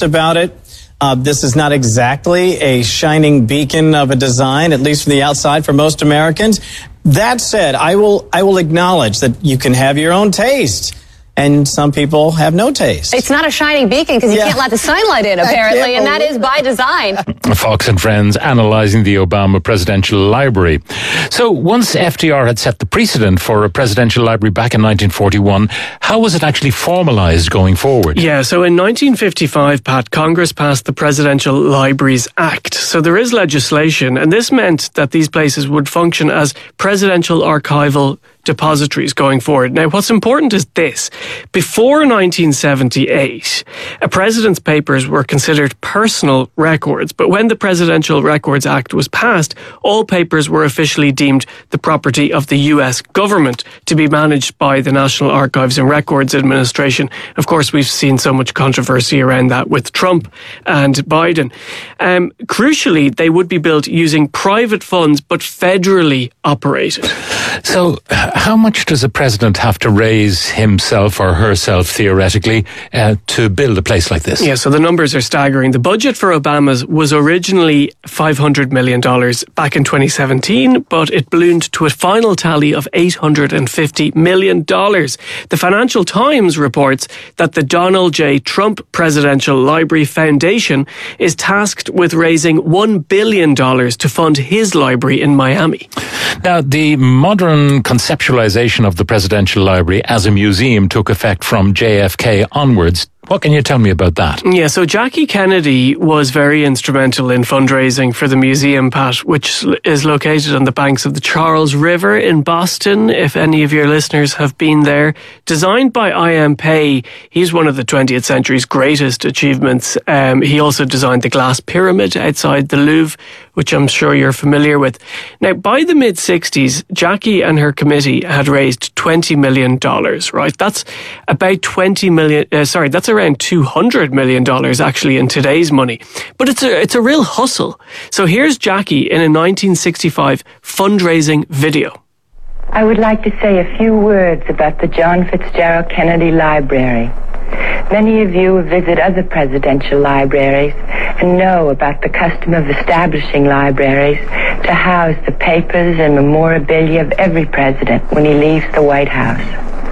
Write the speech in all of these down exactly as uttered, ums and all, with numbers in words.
about it. Uh, this is not exactly a shining beacon of a design, at least from the outside, for most Americans. That said, I will I will acknowledge that you can have your own taste. And some people have no taste. It's not a shining beacon because you yeah. can't let the sunlight in, apparently, and that is by design. Fox and Friends analysing the Obama Presidential Library. So once F D R had set the precedent for a presidential library back in nineteen forty-one, how was it actually formalised going forward? Yeah, so in nineteen fifty-five, Pat, Congress passed the Presidential Libraries Act. So there is legislation, and this meant that these places would function as presidential archival depositories going forward. Now, what's important is this. Before nineteen seventy-eight, a president's papers were considered personal records, but when the Presidential Records Act was passed, all papers were officially deemed the property of the U S government to be managed by the National Archives and Records Administration. Of course, we've seen so much controversy around that with Trump and Biden. Um, crucially, they would be built using private funds, but federally operated. So, how much does a president have to raise himself or herself, theoretically, uh, to build a place like this? Yeah, so the numbers are staggering. The budget for Obama's was originally five hundred million dollars back in twenty seventeen, but it ballooned to a final tally of eight hundred fifty million dollars. The Financial Times reports that the Donald J. Trump Presidential Library Foundation is tasked with raising one billion dollars to fund his library in Miami. Now, the modern conceptualization of the Presidential Library as a museum took effect from J F K onwards. What can you tell me about that? Yeah, so Jackie Kennedy was very instrumental in fundraising for the museum, Pat, which is located on the banks of the Charles River in Boston, if any of your listeners have been there. Designed by I M Pei, he's one of the twentieth century's greatest achievements. Um, he also designed the glass pyramid outside the Louvre, which I'm sure you're familiar with. Now, by the mid-sixties, Jackie and her committee had raised twenty million dollars, right? That's about twenty million, uh, sorry, that's around two hundred million dollars actually in today's money. But it's a, it's a real hustle. So here's Jackie in a nineteen sixty-five fundraising video. I would like to say a few words about the John Fitzgerald Kennedy Library. Many of you visit other presidential libraries and know about the custom of establishing libraries to house the papers and memorabilia of every president when he leaves the White House.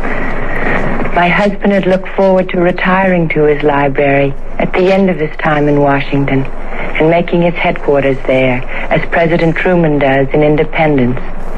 My husband had looked forward to retiring to his library at the end of his time in Washington and making his headquarters there, as President Truman does in Independence.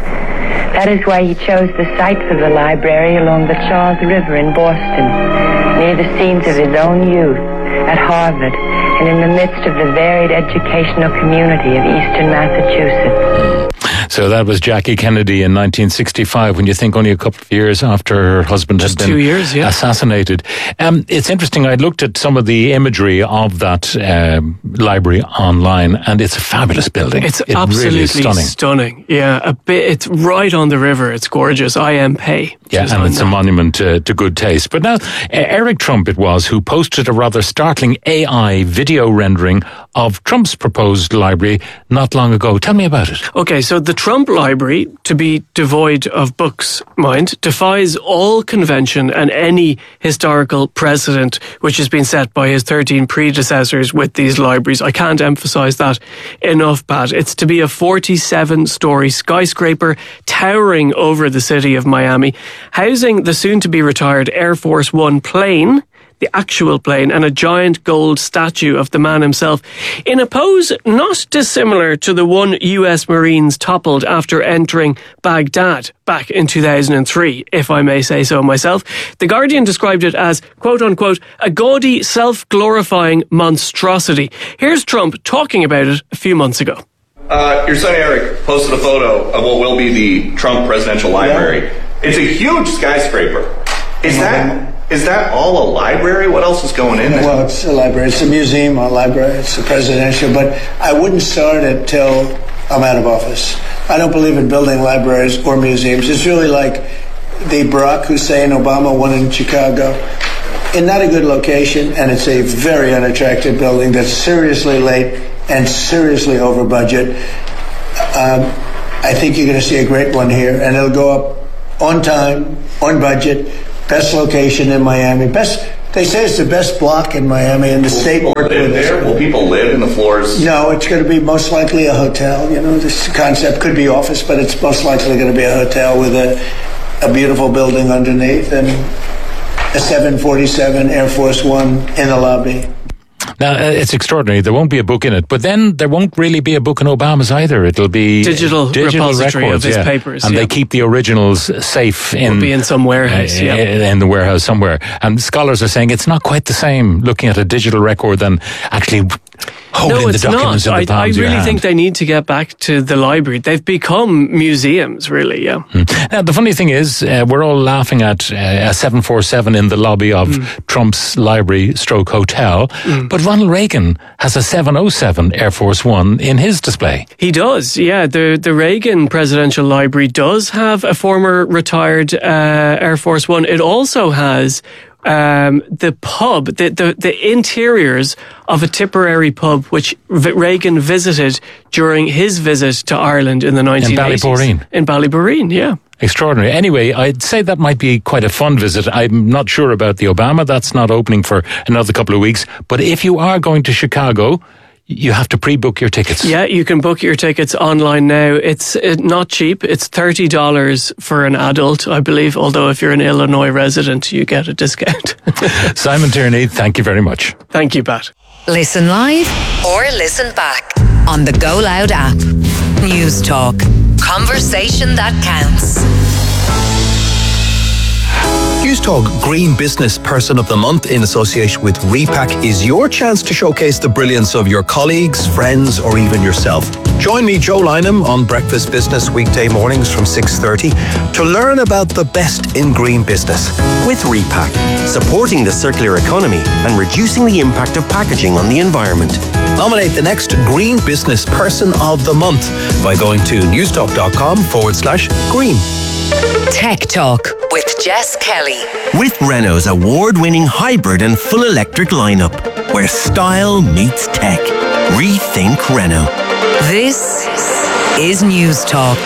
That is why he chose the site for the library along the Charles River in Boston, near the scenes of his own youth at Harvard and in the midst of the varied educational community of Eastern Massachusetts. So that was Jackie Kennedy in nineteen sixty-five, when you think only a couple of years after her husband Just had been two years, yeah. assassinated. Um, it's interesting, I looked at some of the imagery of that um, library online, and it's a fabulous building. It's it absolutely really is stunning. stunning. Yeah, a bit. It's right on the river. It's gorgeous. I M Pei. Yeah, and it's that. a monument to, to good taste. But now, Eric Trump it was who posted a rather startling A I video rendering of Trump's proposed library not long ago. Tell me about it. Okay, so the Trump Library, to be devoid of books, mind, defies all convention and any historical precedent which has been set by his thirteen predecessors with these libraries. I can't emphasize that enough, Pat. It's to be a forty-seven story skyscraper towering over the city of Miami, housing the soon-to-be retired Air Force One plane, the actual plane, and a giant gold statue of the man himself, in a pose not dissimilar to the one U S Marines toppled after entering Baghdad back in two thousand three, if I may say so myself. The Guardian described it as, quote-unquote, a gaudy, self-glorifying monstrosity. Here's Trump talking about it a few months ago. Uh, your son Eric posted a photo of what will be the Trump Presidential Library. Yeah. It's a huge skyscraper. Is that... Is that all a library? What else is going in there? Well, it's a library. It's a museum, a library. It's a presidential. But I wouldn't start it till I'm out of office. I don't believe in building libraries or museums. It's really like the Barack Hussein Obama one in Chicago. In not a good location, and it's a very unattractive building that's seriously late and seriously over budget. Um, I think you're going to see a great one here, and it'll go up on time, on budget. Best location in Miami, best They say it's the best block in Miami, and the Will state people worked live with us. there? Will people live in the floors? No, it's going to be most likely a hotel. You know, this concept could be office, but it's most likely going to be a hotel with a, a beautiful building underneath and a seven forty-seven Air Force One in the lobby. Now, uh, it's extraordinary. There won't be a book in it, but then there won't really be a book in Obama's either. It'll be digital, digital repository records, of his yeah. papers. And yeah. they keep the originals safe in... Will be in some warehouse, uh, yeah. In the warehouse somewhere. And scholars are saying it's not quite the same looking at a digital record than actually holding no, the it's documents not. in the I, I palms of your really hand. think they need to get back to the library. They've become museums, really, yeah. Mm. Now, the funny thing is, uh, we're all laughing at uh, a seven forty-seven in the lobby of mm. Trump's library stroke hotel, mm. but Ronald Reagan has a seven oh seven Air Force One in his display. He does, yeah. The the Reagan Presidential Library does have a former retired uh, Air Force One. It also has um, the pub, the, the, the interiors of a Tipperary pub, which Reagan visited during his visit to Ireland in the nineteen eighties. In Ballyboreen. In Ballyboreen, yeah. Extraordinary. Anyway, I'd say that might be quite a fun visit. I'm not sure about the Obama. That's not opening for another couple of weeks. But if you are going to Chicago, you have to pre-book your tickets. Yeah, you can book your tickets online now. It's uh, not cheap. It's thirty dollars for an adult, I believe. Although if you're an Illinois resident, you get a discount. Simon Tierney, thank you very much. Thank you, Pat. Listen live or listen back on the Go Loud app. News Talk. Conversation that counts. News Talk Green Business Person of the Month in association with Repack is your chance to showcase the brilliance of your colleagues, friends, or even yourself. Join me, Joe Lynham, on Breakfast Business weekday mornings from six thirty to learn about the best in green business. With Repack, supporting the circular economy and reducing the impact of packaging on the environment. Nominate the next Green Business Person of the Month by going to newstalk.com forward slash green. Tech Talk with Jess Kelly. With Renault's award-winning hybrid and full electric lineup, where style meets tech. Rethink Renault. This is News Talk.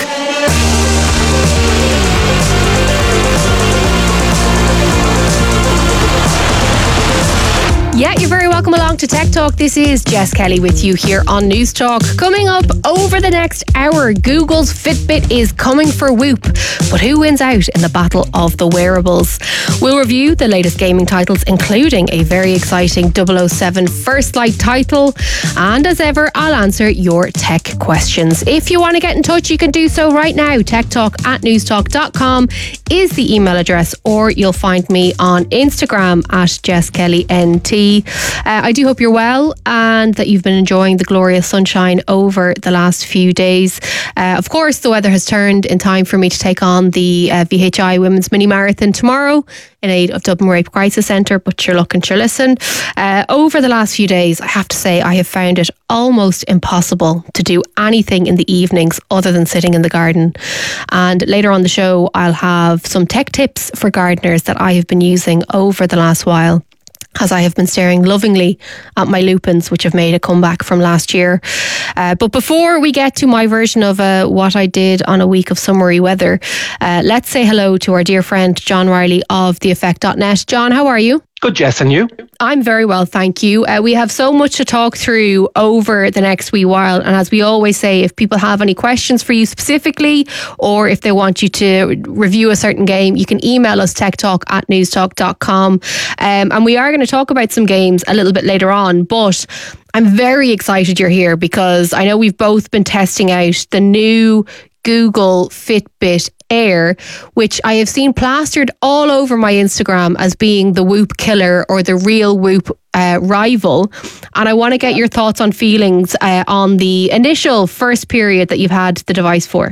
Yeah, you're very welcome along to Tech Talk. This is Jess Kelly with you here on News Talk. Coming up over the next hour, Google's Fitbit is coming for Whoop. But who wins out in the battle of the wearables? We'll review the latest gaming titles, including a very exciting double oh seven First Light title. And as ever, I'll answer your tech questions. If you want to get in touch, you can do so right now. techtalk at newstalk dot com is the email address, or you'll find me on Instagram at Jess Kelly N T. Uh, I do hope you're well and that you've been enjoying the glorious sunshine over the last few days. Uh, of course, the weather has turned in time for me to take on the uh, V H I Women's Mini Marathon tomorrow in aid of Dublin Rape Crisis Centre, but sure look and sure listen. Uh, over the last few days, I have to say I have found it almost impossible to do anything in the evenings other than sitting in the garden. And later on the show, I'll have some tech tips for gardeners that I have been using over the last while, as I have been staring lovingly at my lupins, which have made a comeback from last year. Uh, but before we get to my version of uh, what I did on a week of summery weather, uh, let's say hello to our dear friend John Riley of the effect dot net. John, how are you? Good, Jess, and you? I'm very well, thank you. Uh, we have so much to talk through over the next wee while. And as we always say, if people have any questions for you specifically, or if they want you to review a certain game, you can email us techtalk at newstalk dot com. Um, and we are going to talk about some games a little bit later on, but I'm very excited you're here because I know we've both been testing out the new Google Fitbit Air, which I have seen plastered all over my Instagram as being the Whoop killer or the real Whoop uh, rival. And I want to get your thoughts on feelings uh, on the initial first period that you've had the device for.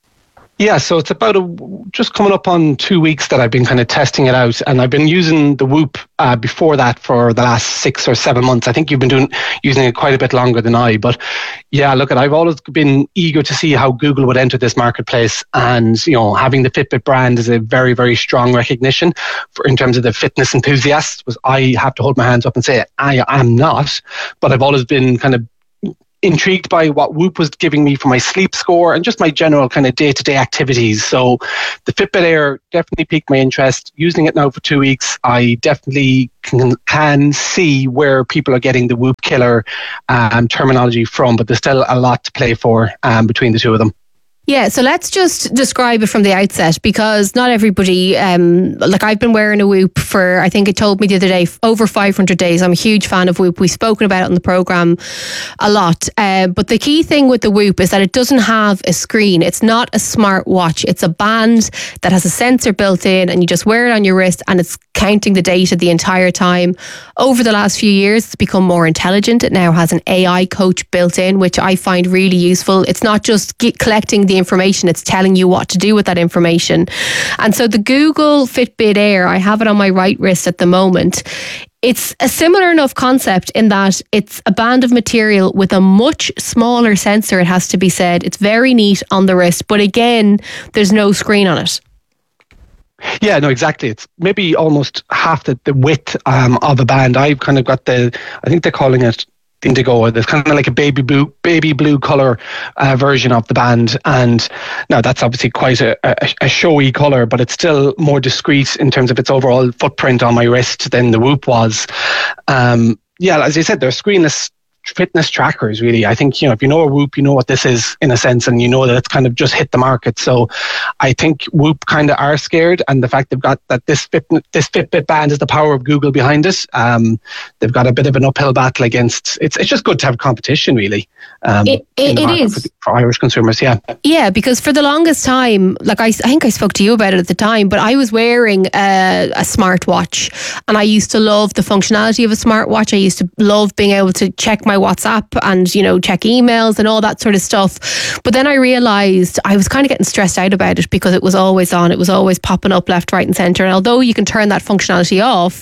Yeah, so it's about a, just coming up on two weeks that I've been kind of testing it out, and I've been using the Whoop uh, before that for the last six or seven months. I think you've been doing using it quite a bit longer than I, but yeah, look, I've always been eager to see how Google would enter this marketplace, and you know, having the Fitbit brand is a very, very strong recognition for in terms of the fitness enthusiasts. Was I have to hold my hands up and say I am not, but I've always been kind of intrigued by what Whoop was giving me for my sleep score and just my general kind of day-to-day activities. So the Fitbit Air definitely piqued my interest. Using it now for two weeks, I definitely can, can see where people are getting the Whoop killer um, terminology from, but there's still a lot to play for um, between the two of them. Yeah, so let's just describe it from the outset, because not everybody, um, like I've been wearing a Whoop for, I think it told me the other day, over five hundred days. I'm a huge fan of Whoop. We've spoken about it on the programme a lot. Uh, but the key thing with the Whoop is that it doesn't have a screen. It's not a smart watch. It's a band that has a sensor built in, and you just wear it on your wrist and it's counting the data the entire time. Over the last few years, it's become more intelligent. It now has an A I coach built in, which I find really useful. It's not just get, collecting the information, it's telling you what to do with that information. And so the Google Fitbit Air, I have it on my right wrist at the moment. It's a similar enough concept in that it's a band of material with a much smaller sensor, it has to be said. It's very neat on the wrist, but again, there's no screen on it. Yeah, no, exactly. It's maybe almost half the, the width um, of a band. I've kind of got the, I think they're calling it indigo. There's kind of like a baby blue, baby blue color uh, version of the band, and now that's obviously quite a, a, a showy color, but it's still more discreet in terms of its overall footprint on my wrist than the Whoop was. Um, yeah, as you said, they're screenless fitness trackers, really. I think, you know, if you know a Whoop, you know what this is in a sense, and you know that it's kind of just hit the market. So I think Whoop kind of are scared, and the fact they've got that this Fit, this Fitbit band is the power of Google behind it. Um, they've got a bit of an uphill battle against. It's it's just good to have competition, really. Um, it it, it is for, the, for Irish consumers, yeah. Yeah, because for the longest time, like I, I think I spoke to you about it at the time, but I was wearing a, a smartwatch, and I used to love the functionality of a smartwatch. I used to love being able to check my WhatsApp and, you know, check emails and all that sort of stuff. But then I realised I was kind of getting stressed out about it because it was always on. It was always popping up left, right and centre. And although you can turn that functionality off,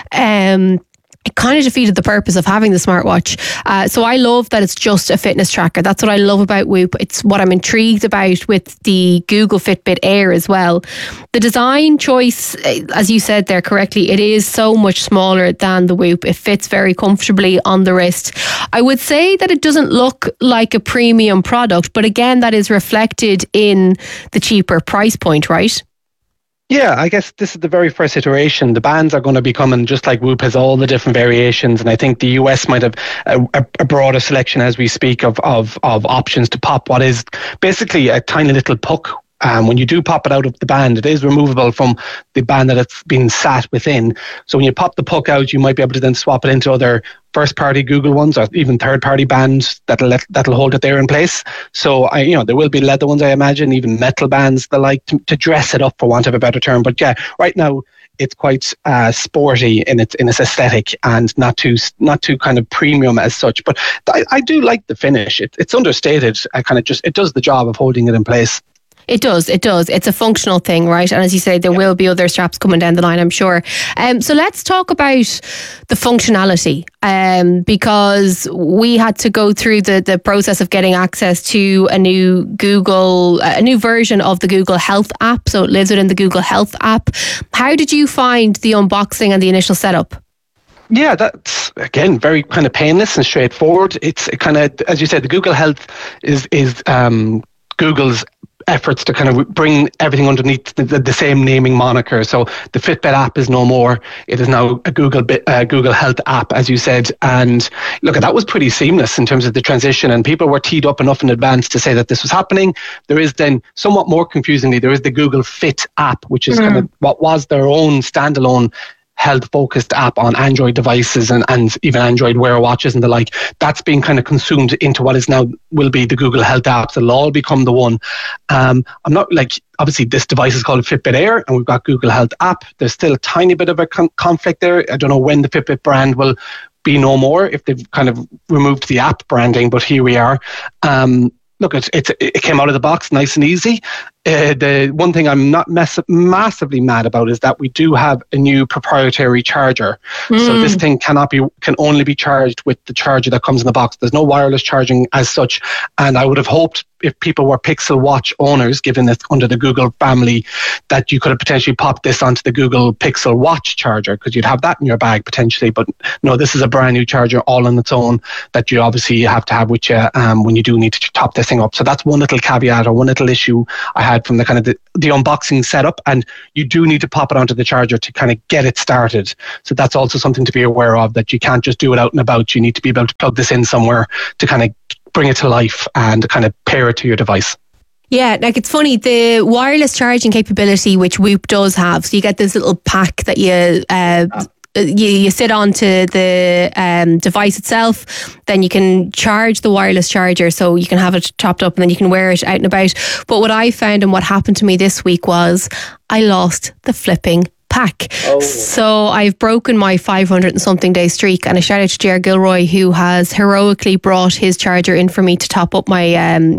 um, it kind of defeated the purpose of having the smartwatch. Uh, so I love that it's just a fitness tracker. That's what I love about Whoop. It's what I'm intrigued about with the Google Fitbit Air as well. The design choice, as you said there correctly, it is so much smaller than the Whoop. It fits very comfortably on the wrist. I would say that it doesn't look like a premium product, but again, that is reflected in the cheaper price point, right? Yeah, I guess this is the very first iteration. The bands are going to be coming, just like Whoop has all the different variations, and I think the U S might have a, a broader selection as we speak of, of, of options to pop what is basically a tiny little puck. Um, when you do pop it out of the band, it is removable from the band that it's been sat within. So when you pop the puck out, you might be able to then swap it into other first-party Google ones or even third-party bands that'll let, that'll hold it there in place. So I, you know, there will be leather ones, I imagine, even metal bands the like to, to dress it up, for want of a better term. But yeah, right now it's quite uh, sporty in its in its aesthetic and not too not too kind of premium as such. But I, I do like the finish. It, it's understated. I kind of just it does the job of holding it in place. It does, it does. It's a functional thing, right? And as you say, there yeah. will be other straps coming down the line, I'm sure. Um, so let's talk about the functionality, um, because we had to go through the, the process of getting access to a new Google, a new version of the Google Health app. So it lives within the Google Health app. How did you find the unboxing and the initial setup? Yeah, that's, again, very kind of painless and straightforward. It's kind of, as you said, the Google Health is, is um, Google's efforts to kind of bring everything underneath the, the, the same naming moniker. So the Fitbit app is no more. It is now a Google uh, Google Health app, as you said. And look, that was pretty seamless in terms of the transition. And people were teed up enough in advance to say that this was happening. There is then, somewhat more confusingly, there is the Google Fit app, which is mm. kind of what was their own standalone health-focused app on Android devices and, and even Android Wear watches and the like. That's being kind of consumed into what is now will be the Google Health apps. It'll all become the one. Um, I'm not like, obviously this device is called Fitbit Air and we've got Google Health app. There's still a tiny bit of a con- conflict there. I don't know when the Fitbit brand will be no more, if they've kind of removed the app branding, but here we are. Um, Look, it, it, it came out of the box nice and easy. Uh, the one thing I'm not mass- massively mad about is that we do have a new proprietary charger. Mm. So this thing cannot be can only be charged with the charger that comes in the box. There's no wireless charging as such. And I would have hoped if people were Pixel Watch owners, given that under the Google family, that you could have potentially popped this onto the Google Pixel Watch charger, because you'd have that in your bag potentially. But no, this is a brand new charger all on its own that you obviously have to have with you um, when you do need to top this thing up. So that's one little caveat or one little issue I had from the kind of the, the unboxing setup. And you do need to pop it onto the charger to kind of get it started. So that's also something to be aware of, that you can't just do it out and about. You need to be able to plug this in somewhere to kind of bring it to life and kind of pair it to your device. Yeah, like it's funny, the wireless charging capability, which Whoop does have, so you get this little pack that you uh, you, you sit onto the um, device itself, then you can charge the wireless charger, so you can have it topped up and then you can wear it out and about. But what I found and what happened to me this week was I lost the flipping pack. Oh. So I've broken my five hundred and something day streak, and a shout out to Ger Gilroy, who has heroically brought his charger in for me to top up my um,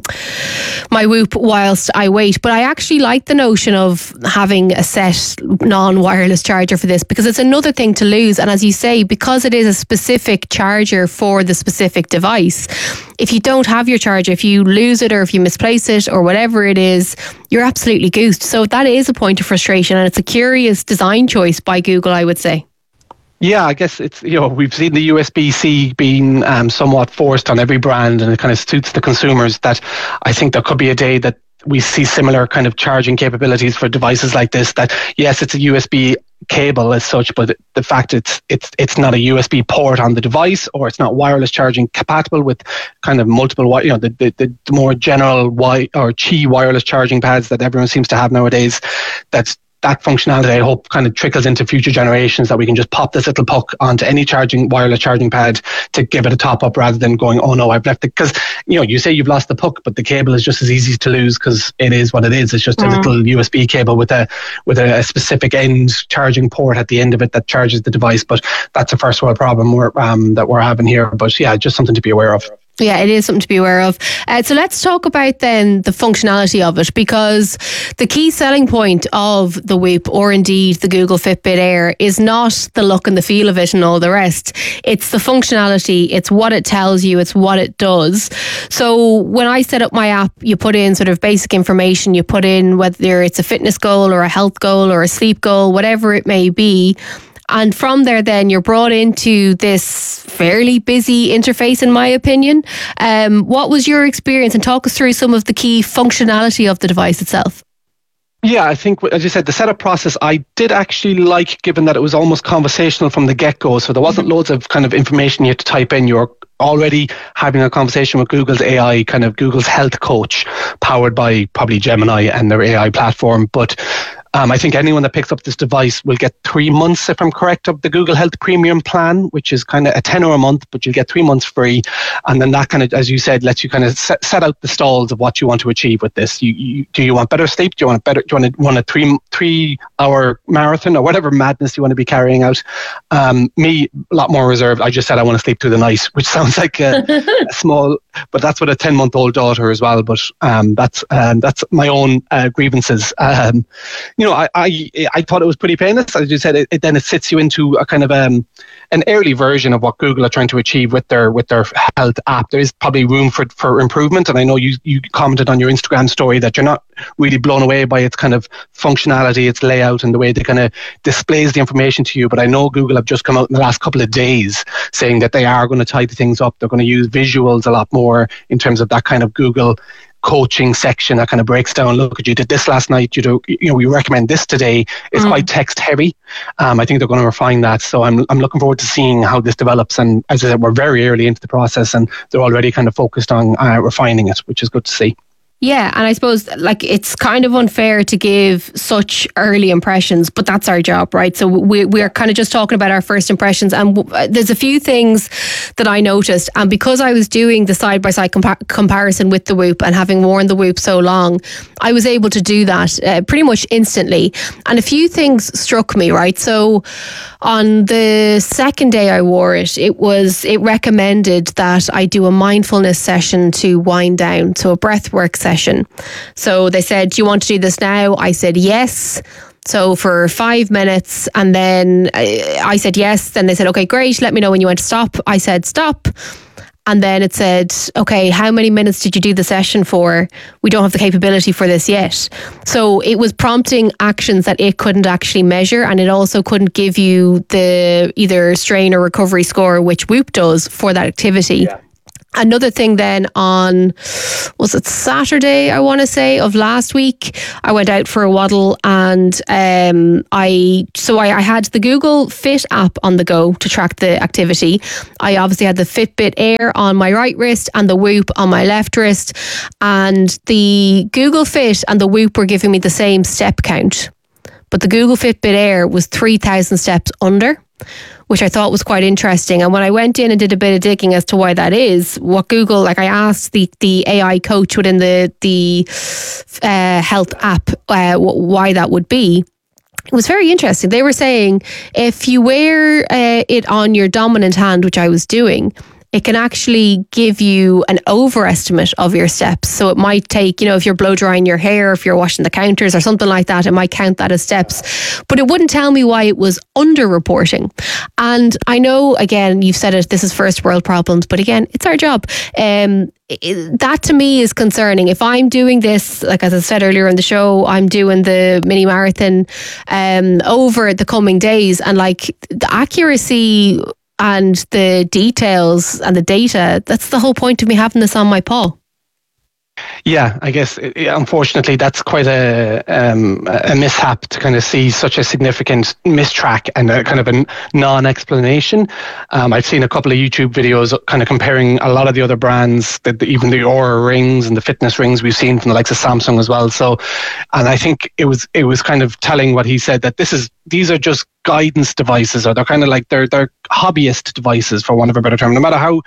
my Whoop whilst I wait. But I actually like the notion of having a set non-wireless charger for this, because it's another thing to lose. And as you say, because it is a specific charger for the specific device, if you don't have your charger, if you lose it or if you misplace it or whatever it is, you're absolutely goosed. So that is a point of frustration, and it's a curious design choice by Google, I would say. Yeah, I guess it's, you know, we've seen the U S B-C being um, somewhat forced on every brand, and it kind of suits the consumers. That I think there could be a day that we see similar kind of charging capabilities for devices like this, that yes, it's a U S B cable as such, but the fact it's it's it's not a U S B port on the device, or it's not wireless charging compatible with kind of multiple, you know, the the, the more general Y or Qi wireless charging pads that everyone seems to have nowadays. That's that functionality, I hope, kind of trickles into future generations, that we can just pop this little puck onto any charging wireless charging pad to give it a top up, rather than going, oh no, I've left it. Because, you know, you say you've lost the puck, but the cable is just as easy to lose, because it is what it is. It's just mm. a little U S B cable with a with a, a specific end charging port at the end of it that charges the device. But that's a first world problem we're, um, that we're having here. But yeah, just something to be aware of. Yeah, it is something to be aware of. Uh, so let's talk about then the functionality of it, because the key selling point of the Whoop, or indeed the Google Fitbit Air, is not the look and the feel of it and all the rest. It's the functionality, it's what it tells you, it's what it does. So when I set up my app, you put in sort of basic information, you put in whether it's a fitness goal or a health goal or a sleep goal, whatever it may be. And from there, then you're brought into this fairly busy interface, in my opinion. Um, what was your experience, and talk us through some of the key functionality of the device itself? Yeah, I think, as you said, the setup process I did actually like, given that it was almost conversational from the get-go. So there wasn't loads of kind of information you had to type in. You're already having a conversation with Google's A I, kind of Google's health coach, powered by probably Gemini and their A I platform. But Um, I think anyone that picks up this device will get three months, if I'm correct, of the Google Health Premium plan, which is kind of a tenner a month, but you'll get three months free. And then that kind of, as you said, lets you kind of set, set out the stalls of what you want to achieve with this. You, you, do you want better sleep? Do you want better? Do you want to run a three three hour marathon or whatever madness you want to be carrying out? Um, me, a lot more reserved. I just said I want to sleep through the night, which sounds like a, a small, but that's with a ten month old daughter as well. But um, that's um, that's my own uh, grievances. Um, you know, I, I I thought it was pretty painless. As you said, it, it then it sits you into a kind of um, an early version of what Google are trying to achieve with their with their health app. There is probably room for for improvement, and I know you you commented on your Instagram story that you're not really blown away by its kind of functionality, its layout, and the way they kind of displays the information to you. But I know Google have just come out in the last couple of days saying that they are going to tidy things up. They're going to use visuals a lot more in terms of that kind of Google coaching section that kind of breaks down, look, you did this last night, you do, you know, we recommend this today. It's mm. quite text heavy. Um, I think they're going to refine that. So I'm I'm looking forward to seeing how this develops. And as I said, we're very early into the process, and they're already kind of focused on uh, refining it, which is good to see. Yeah, and I suppose like it's kind of unfair to give such early impressions, but that's our job, right? So we, we're kind of just talking about our first impressions, and w- there's a few things that I noticed, and because I was doing the side-by-side compa- comparison with the Whoop and having worn the Whoop so long, I was able to do that uh, pretty much instantly, and a few things struck me, right? So on the second day I wore it, it was it recommended that I do a mindfulness session to wind down, so a breathwork session. Session. So they said, do you want to do this now? I said yes. So for five minutes, and then I said yes. Then they said, okay, great. Let me know when you want to stop. I said stop. And then it said, okay, how many minutes did you do the session for? We don't have the capability for this yet. So it was prompting actions that it couldn't actually measure, and it also couldn't give you the either strain or recovery score, which Whoop does for that activity. Yeah. Another thing then on, was it Saturday, I want to say, of last week, I went out for a waddle and um, I, so I, I had the Google Fit app on the go to track the activity. I obviously had the Fitbit Air on my right wrist and the Whoop on my left wrist. And the Google Fit and the Whoop were giving me the same step count. But the Google Fitbit Air was three thousand steps under, which I thought was quite interesting. And when I went in and did a bit of digging as to why that is, what Google, like I asked the, the A I coach within the, the uh, health app uh, why that would be. It was very interesting. They were saying if you wear uh, it on your dominant hand, which I was doing, it can actually give you an overestimate of your steps. So it might take, you know, if you're blow drying your hair, if you're washing the counters or something like that, it might count that as steps. But it wouldn't tell me why it was under-reporting. And I know, again, you've said it, this is first world problems, but again, it's our job. Um, it, that to me is concerning. If I'm doing this, like as I said earlier in the show, I'm doing the mini marathon um, over the coming days, and like the accuracy and the details and the data, that's the whole point of me having this on my paw. Yeah, I guess, unfortunately, that's quite a um, a mishap to kind of see such a significant mistrack and a kind of a non-explanation. Um, I've seen a couple of YouTube videos kind of comparing a lot of the other brands, the, the, even the Oura rings and the fitness rings we've seen from the likes of Samsung as well. So, and I think it was it was kind of telling what he said, that this is these are just guidance devices, or they're kind of like they're they're hobbyist devices, for want of a better term. No matter how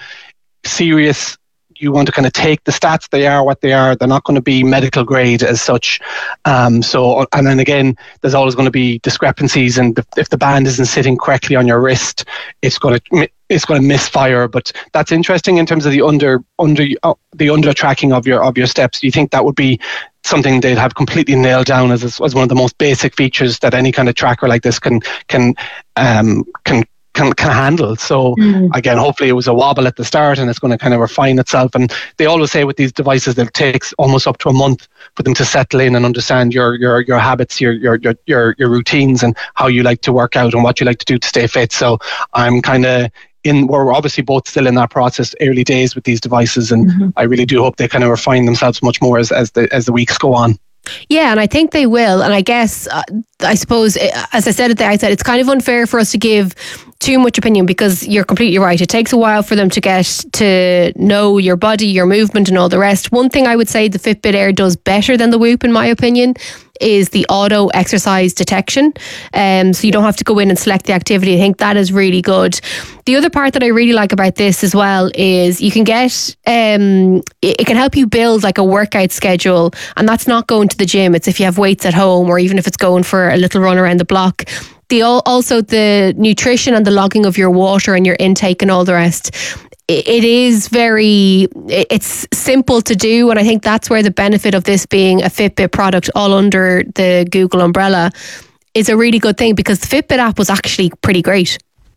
serious you want to kind of take the stats, they are what they are. They're not going to be medical grade as such. Um, so, and then again, there's always going to be discrepancies, and if the band isn't sitting correctly on your wrist, it's going to it's going to misfire. But that's interesting in terms of the under under uh, the under tracking of your of your steps. Do you think that would be something they'd have completely nailed down as as one of the most basic features that any kind of tracker like this can can um, can Can, can handle? So mm. again, hopefully it was a wobble at the start and it's going to kind of refine itself. And they always say with these devices that it takes almost up to a month for them to settle in and understand your your your habits, your your your your, your routines, and how you like to work out and what you like to do to stay fit. So I'm kind of in, we're obviously both still in that process, early days with these devices, and mm-hmm. I really do hope they kind of refine themselves much more as as the as the weeks go on. Yeah, and I think they will. And I guess, uh, I suppose, as I said at the outset, it's kind of unfair for us to give too much opinion, because you're completely right. It takes a while for them to get to know your body, your movement and all the rest. One thing I would say the Fitbit Air does better than the Whoop, in my opinion, is the auto exercise detection. Um, so you don't have to go in and select the activity. I think that is really good. The other part that I really like about this as well is you can get, um, it, it can help you build like a workout schedule, and that's not going to the gym. It's if you have weights at home, or even if it's going for a little run around the block. The also the nutrition and the logging of your water and your intake and all the rest. It is very, it's simple to do, and I think that's where the benefit of this being a Fitbit product all under the Google umbrella is a really good thing, because the Fitbit app was actually pretty great.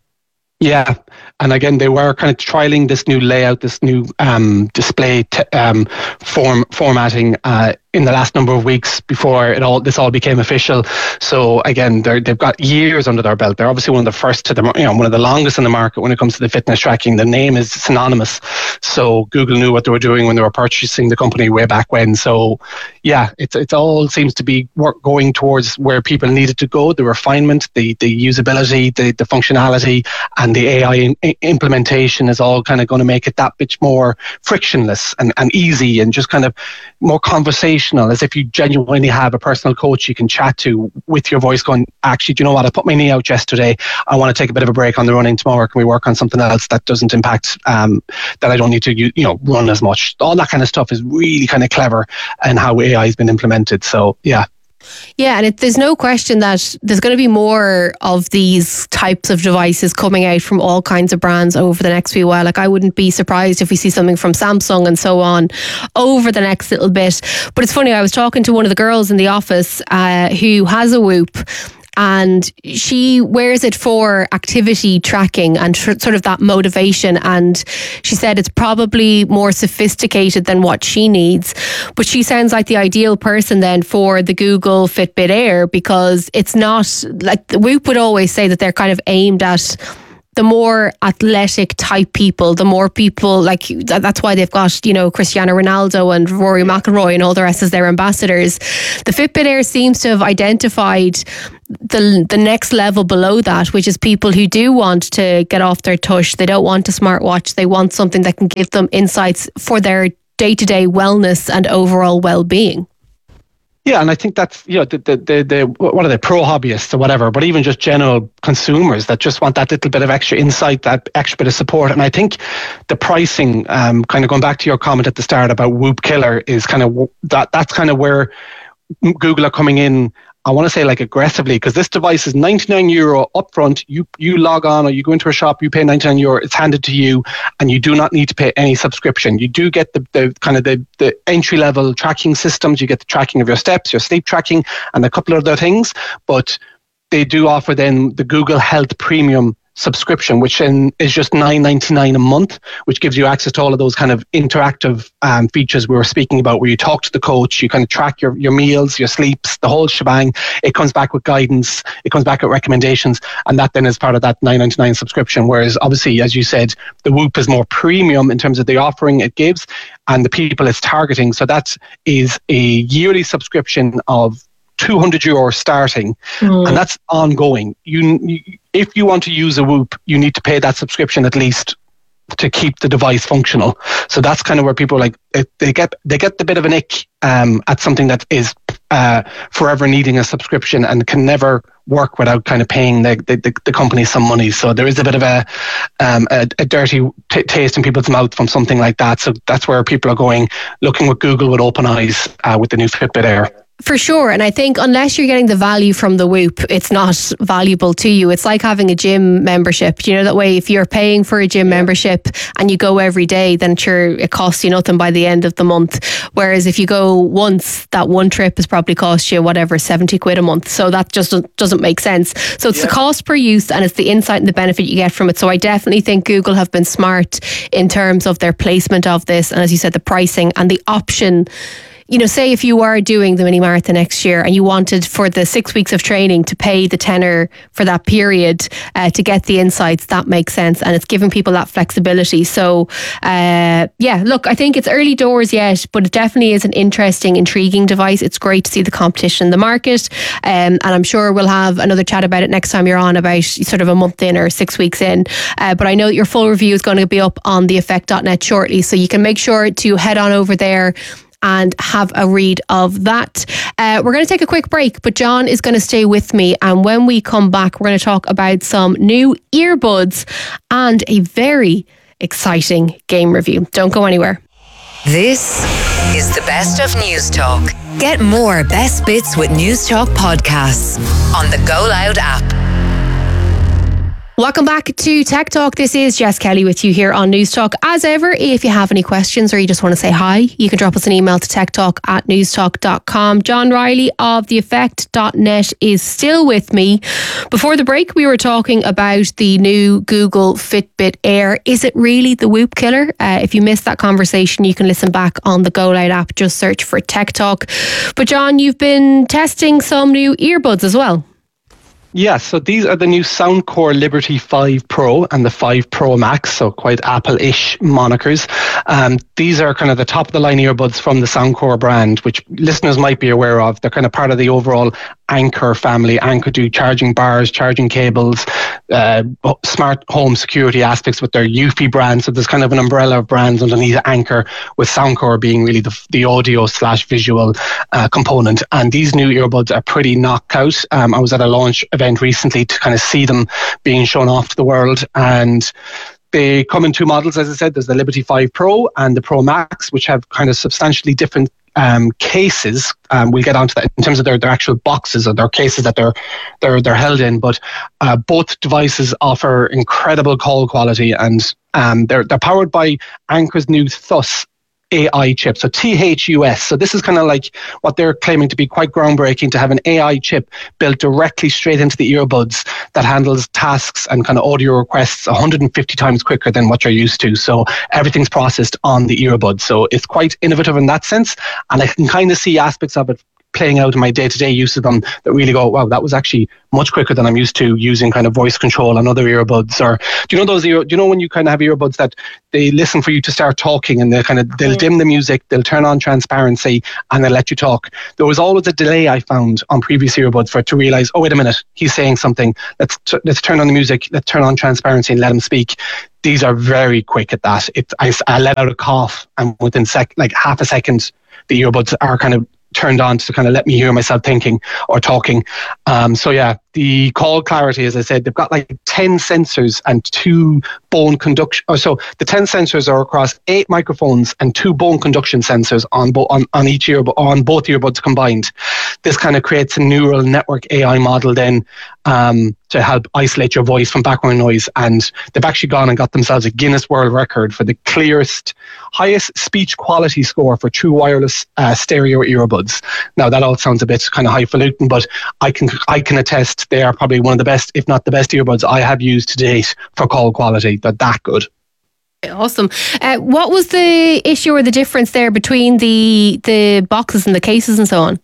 Yeah, and again, they were kind of trialing this new layout, this new um, display t- um, form formatting uh, in the last number of weeks before it all this all became official. So again, they're, they've got years under their belt. They're obviously one of the first to the, you know, one of the longest in the market when it comes to the fitness tracking. The name is synonymous. So Google knew what they were doing when they were purchasing the company way back when. So yeah, it's it's all seems to be work going towards where people needed to go. The refinement, the the usability, the the functionality, and the A I in, in implementation is all kind of going to make it that bit more frictionless and, and easy, and just kind of more conversational, as if you genuinely have a personal coach you can chat to with your voice going, actually, do you know what, I put my knee out yesterday, I want to take a bit of a break on the running tomorrow, can we work on something else that doesn't impact, um, that I don't need to, you know, run as much. All that kind of stuff is really kind of clever, and how A I has been implemented. So yeah. Yeah, and it, there's no question that there's going to be more of these types of devices coming out from all kinds of brands over the next few while. Like, I wouldn't be surprised if we see something from Samsung and so on over the next little bit. But it's funny, I was talking to one of the girls in the office uh, who has a Whoop, and she wears it for activity tracking and tr- sort of that motivation. And she said it's probably more sophisticated than what she needs, but she sounds like the ideal person then for the Google Fitbit Air, because it's not like Whoop would always say that they're kind of aimed at the more athletic type people, the more people, like, that's why they've got, you know, Cristiano Ronaldo and Rory McIlroy and all the rest as their ambassadors. The Fitbit Air seems to have identified the the next level below that, which is people who do want to get off their tush. They don't want a smartwatch. They want something that can give them insights for their day-to-day wellness and overall well-being. Yeah, and I think that's, you know, the, the, the, the what are they, pro hobbyists or whatever, but even just general consumers that just want that little bit of extra insight, that extra bit of support. And I think the pricing, um, kind of going back to your comment at the start about Whoop Killer, is kind of that that's kind of where Google are coming in. I want to say like aggressively, because this device is ninety-nine euro upfront. You you log on or you go into a shop, you pay ninety-nine euro, it's handed to you, and you do not need to pay any subscription. You do get the, the kind of the, the entry level tracking systems. You get the tracking of your steps, your sleep tracking, and a couple of other things. But they do offer then the Google Health Premium subscription, which in, is just nine ninety-nine a month, which gives you access to all of those kind of interactive um, features we were speaking about, where you talk to the coach, you kind of track your, your meals, your sleeps, the whole shebang. It comes back with guidance, it comes back with recommendations, and that then is part of that nine ninety-nine subscription. Whereas obviously, as you said, the Whoop is more premium in terms of the offering it gives and the people it's targeting. So that is a yearly subscription of two hundred euro starting, mm. and that's ongoing. You, you, if you want to use a Whoop, you need to pay that subscription at least to keep the device functional. So that's kind of where people like it, they get they get the bit of an ick um, at something that is uh, forever needing a subscription and can never work without kind of paying the the, the company some money. So there is a bit of a um, a, a dirty t- taste in people's mouth from something like that. So that's where people are going, looking with Google with open eyes uh, with the new Fitbit Air. For sure. And I think unless you're getting the value from the Whoop, it's not valuable to you. It's like having a gym membership. You know, that way, if you're paying for a gym membership and you go every day, then sure, it costs you nothing by the end of the month. Whereas if you go once, that one trip has probably cost you whatever, seventy quid a month. So that just doesn't make sense. So it's yeah. the cost per use and it's the insight and the benefit you get from it. So I definitely think Google have been smart in terms of their placement of this. And as you said, the pricing and the option. You know, say if you are doing the mini marathon next year and you wanted for the six weeks of training to pay the tenner for that period uh, to get the insights, that makes sense. And it's giving people that flexibility. So, uh, yeah, look, I think it's early doors yet, but it definitely is an interesting, intriguing device. It's great to see the competition in the market. Um, and I'm sure we'll have another chat about it next time you're on, about sort of a month in or six weeks in. Uh, but I know that your full review is going to be up on the effect dot net shortly. So you can make sure to head on over there and have a read of that. Uh, we're going to take a quick break, but John is going to stay with me. And when we come back, we're going to talk about some new earbuds and a very exciting game review. Don't go anywhere. This is the best of News Talk. Get more best bits with News Talk podcasts on the Go Loud app. Welcome back to Tech Talk. This is Jess Kelly with you here on News Talk. As ever, if you have any questions or you just want to say hi, you can drop us an email to techtalk at newstalk dot com. John Riley of the effect dot net is still with me. Before the break, we were talking about the new Google Fitbit Air. Is it really the Whoop killer? Uh, if you missed that conversation, you can listen back on the Go Loud app. Just search for Tech Talk. But John, you've been testing some new earbuds as well. Yeah, so these are the new Soundcore Liberty five Pro and the five Pro Max, so quite Apple-ish monikers. Um, these are kind of the top-of-the-line earbuds from the Soundcore brand, which listeners might be aware of. They're kind of part of the overall Anker family. Anker do charging bars, charging cables, uh, smart home security aspects with their Eufy brand. So there's kind of an umbrella of brands underneath Anker, with Soundcore being really the, the audio slash visual uh, component. And these new earbuds are pretty knockout. Um, I was at a launch event recently to kind of see them being shown off to the world, and they come in two models. As I said, there's the Liberty five Pro and the Pro Max, which have kind of substantially different um, cases. Um, we'll get onto that in terms of their, their actual boxes or their cases that they're they're they're held in. But uh, both devices offer incredible call quality, and um, they're they're powered by Anker's new Thus A I chip, so T H U S. So this is kind of like what they're claiming to be quite groundbreaking, to have an A I chip built directly straight into the earbuds that handles tasks and kind of audio requests one hundred fifty times quicker than what you're used to. So everything's processed on the earbuds. So it's quite innovative in that sense. And I can kind of see aspects of it playing out in my day-to-day use of them that really go, wow, that was actually much quicker than I'm used to using kind of voice control on other earbuds. Or do you know those ear, do you know when you kind of have earbuds that they listen for you to start talking, and they kind of they'll dim the music, they'll turn on transparency, and they'll let you talk. There was always a delay I found on previous earbuds for it to realize, oh wait a minute, he's saying something, let's t- let's turn on the music, let's turn on transparency and let him speak. These are very quick at that. It, I, I let out a cough, and within sec like half a second the earbuds are kind of turned on to kind of let me hear myself thinking or talking. Um, so yeah, the call clarity, as I said, they've got like ten sensors and two bone conduction. Oh, so the ten sensors are across eight microphones and two bone conduction sensors on bo- on, on each ear, on both earbuds combined. This kind of creates a neural network A I model then um, to help isolate your voice from background noise. And they've actually gone and got themselves a Guinness World Record for the clearest, highest speech quality score for true wireless uh, stereo earbuds. Now that all sounds a bit kind of highfalutin, but I can I can attest they are probably one of the best, if not the best earbuds I have used to date for call quality. They're that good. Awesome. Uh, what was the issue or the difference there between the the boxes and the cases and so on?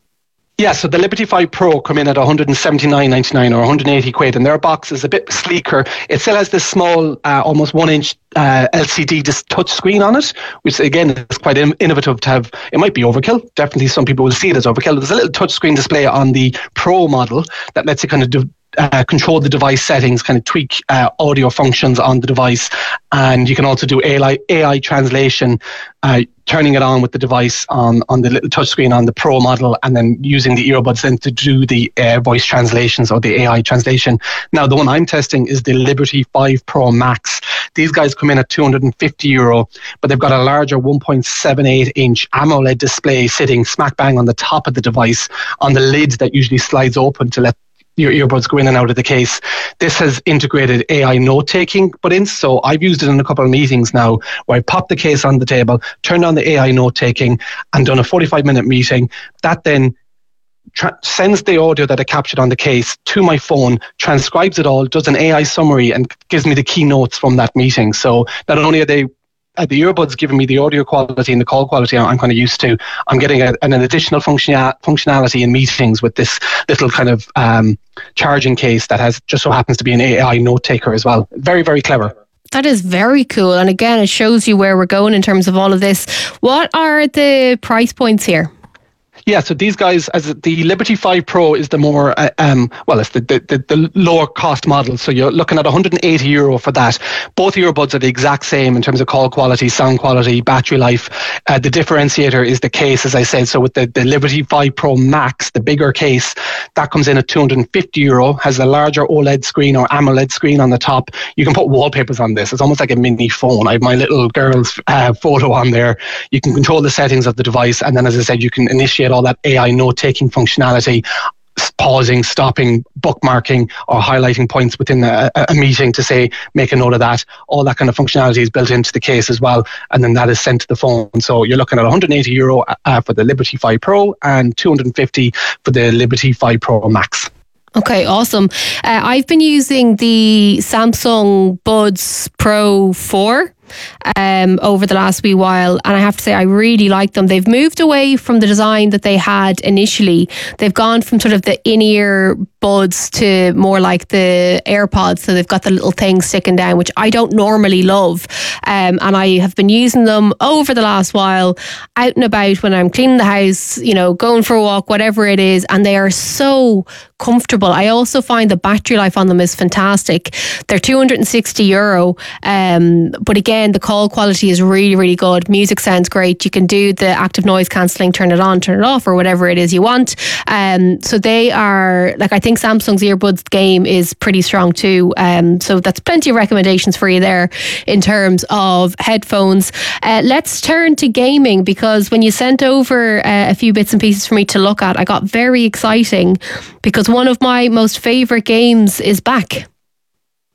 Yeah, so the Liberty five Pro come in at one hundred seventy-nine ninety-nine or one hundred eighty quid, and their box is a bit sleeker. It still has this small, uh, almost one inch uh, L C D just touch screen on it, which again is quite in- innovative to have. It might be overkill. Definitely some people will see it as overkill. There's a little touch screen display on the Pro model that lets you kind of do, uh, control the device settings, kind of tweak uh, audio functions on the device. And you can also do A I, A I translation, uh, turning it on with the device on, on the little touchscreen on the Pro model, and then using the earbuds then to do the uh, voice translations or the A I translation. Now, the one I'm testing is the Liberty five Pro Max. These guys come in at two hundred fifty euro, but they've got a larger one point seven eight inch AMOLED display sitting smack bang on the top of the device, on the lid that usually slides open to let your earbuds go in and out of the case. This has integrated A I note-taking put in, so I've used it in a couple of meetings now where I popped the case on the table, turned on the A I note-taking and done a forty-five minute meeting. That then tra- sends the audio that I captured on the case to my phone, transcribes it all, does an A I summary and gives me the key notes from that meeting. So not only are they Uh, the earbuds giving me the audio quality and the call quality I'm kind of used to, I'm getting a, an additional function- functionality in meetings with this little kind of um, charging case that has just so happens to be an A I note taker as well. Very, very clever. That is very cool. And again, it shows you where we're going in terms of all of this. What are the price points here? Yeah, so these guys, as the Liberty five Pro is the more, uh, um, well, it's the, the, the, the lower cost model. So you're looking at one hundred eighty euro for that. Both earbuds are the exact same in terms of call quality, sound quality, battery life. Uh, the differentiator is the case, as I said. So with the, the Liberty five Pro Max, the bigger case, that comes in at two hundred fifty euro, has a larger OLED screen or AMOLED screen on the top. You can put wallpapers on this. It's almost like a mini phone. I have my little girl's uh, photo on there. You can control the settings of the device. And then, as I said, you can initiate all that A I note-taking functionality, pausing, stopping, bookmarking, or highlighting points within a, a meeting to say, make a note of that. All that kind of functionality is built into the case as well, and then that is sent to the phone. So you're looking at one hundred eighty euro uh, for the Liberty five Pro and two hundred fifty for the Liberty five Pro Max. Okay, awesome. Uh, I've been using the Samsung Buds Pro four um, over the last wee while, and I have to say I really like them. They've moved away from the design that they had initially. They've gone from sort of the in-ear buds to more like the AirPods, so they've got the little thing sticking down, which I don't normally love, um, and I have been using them over the last while out and about when I'm cleaning the house, you know, going for a walk, whatever it is, and they are so comfortable. I also find the battery life on them is fantastic. They're two hundred sixty euro, um, but again, the call quality is really, really good. Music sounds great. You can do the active noise cancelling, turn it on, turn it off, or whatever it is you want. Um, so they are, like, I think Samsung's earbuds game is pretty strong too. Um, so that's plenty of recommendations for you there in terms of headphones. Uh, let's turn to gaming, because when you sent over uh, a few bits and pieces for me to look at, I got very exciting because one of my most favourite games is back.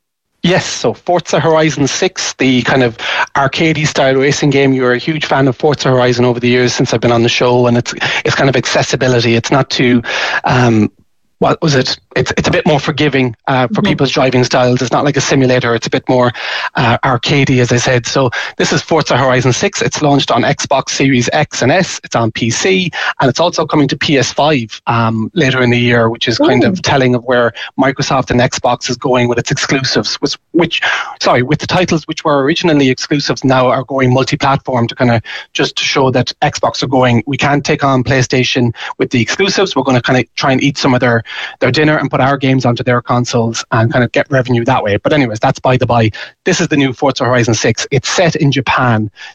Yes, so Forza Horizon six, the kind of arcadey style racing game. You're a huge fan of Forza Horizon over the years since I've been on the show, and it's it's kind of accessibility. It's not too um, what was it? It's it's a bit more forgiving uh, for mm-hmm. people's driving styles. It's not like a simulator. It's a bit more uh, arcadey, as I said. So this is Forza Horizon six. It's launched on Xbox Series X and S. It's on P C, and it's also coming to P S five um, later in the year, which is kind Ooh. of telling of where Microsoft and Xbox is going with its exclusives. Which, which, sorry, with the titles which were originally exclusives now are going multi-platform to kind of just to show that Xbox are going, we can't take on PlayStation with the exclusives. We're going to kind of try and eat some of their their dinner and put our games onto their consoles and kind of get revenue that way. But anyways, that's by the by. This is the new Forza Horizon six. It's set in Japan.